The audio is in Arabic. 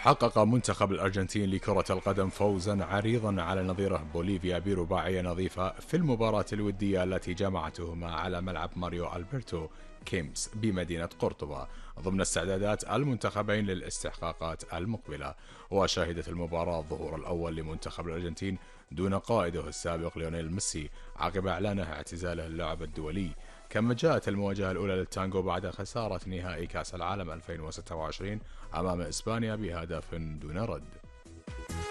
حقق منتخب الأرجنتين لكرة القدم فوزا عريضا على نظيره بوليفيا برباعية نظيفة في المباراة الودية التي جمعتهما على ملعب ماريو ألبرتو كيمس بمدينة قرطبة ضمن استعدادات المنتخبين للاستحقاقات المقبلة. وشهدت المباراة الظهور الأول لمنتخب الأرجنتين دون قائده السابق ليونيل ميسي عقب إعلانه اعتزاله اللعب الدولي. كما جاءت المواجهة الأولى للتانجو بعد خسارة نهائي كأس العالم 2026 أمام إسبانيا بهدف دون رد.